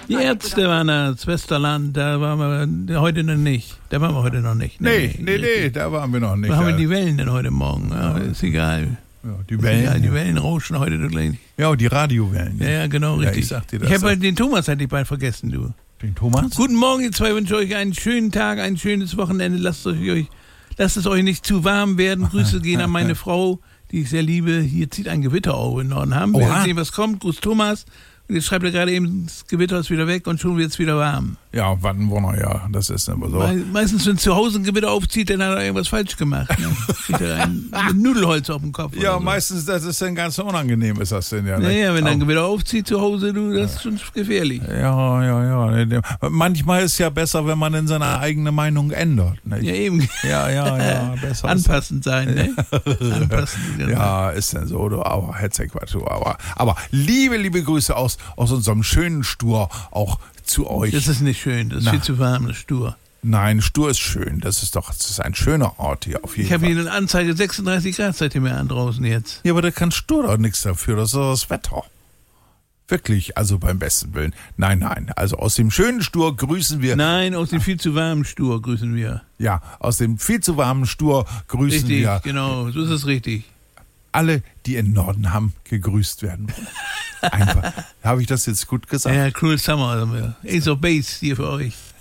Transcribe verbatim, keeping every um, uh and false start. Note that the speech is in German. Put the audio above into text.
Die Ärzte waren da, das Westerland, da waren wir heute noch nicht. Da waren wir heute noch nicht. Nee, nee, nee, nee da waren wir noch nicht. Wo haben wir die Wellen denn heute Morgen? Ja, ist egal. Ja, die Wellen. Egal, die Wellen rauschen heute gleich. Ja, die Radiowellen. Ja, ja, genau, richtig. Ja, ich sag dir das. Ich habe halt den Thomas hatte ich bald vergessen, du. Den Thomas? Guten Morgen, ihr zwei, wünsche euch einen schönen Tag, ein schönes Wochenende. Lasst euch, lasst es euch nicht zu warm werden. Grüße gehen an meine Frau, die ich sehr liebe. Hier zieht ein Gewitter auf in Norden Hamburg. Wir werden sehen, was kommt. Gruß Thomas. Und jetzt schreibt er gerade eben, das Gewitter ist wieder weg und schon wird es wieder warm. Ja, warten wir noch, ja, das ist immer so. Me- meistens, wenn zu Hause ein Gewitter aufzieht, dann hat er irgendwas falsch gemacht. Ne? Kriegt er ein, ein Nudelholz auf dem Kopf. Ja, oder so. meistens, das ist dann ganz unangenehm, ist das denn ja. Ne? Naja, wenn er ein Auch- Gewitter aufzieht zu Hause, du, das ist schon gefährlich. Ja, ja, ja. Manchmal ist es ja besser, wenn man in seiner eigene Meinung ändert. Nicht? Ja, eben. Ja, ja, ja, besser. Anpassend sein, ne? Anpassend. Genau. Ja, ist denn so, du, aber Hetzquatsch, aber, aber liebe, liebe Grüße aus, aus unserem schönen Stur auch zu euch. Das ist nicht schön, das ist Na. viel zu warm, das ist stur. Nein, Stur ist schön, das ist doch, das ist ein schöner Ort hier auf jeden Ich habe Fall. hier eine Anzeige sechsunddreißig Grad seitdem wir an draußen jetzt. Ja, aber da kann Stur doch nichts dafür, das ist doch das Wetter. Wirklich, also beim besten Willen. Nein, nein, also aus dem schönen Stur grüßen wir, Nein, aus dem viel zu warmen Stur grüßen wir. ja, aus dem viel zu warmen Stur grüßen Richtig, wir genau, so ist es richtig. alle, die in Nordenham gegrüßt werden wollen. Einfach. Habe ich das jetzt gut gesagt? Ja, Cruel Summer haben wir. Ace of Base hier für euch.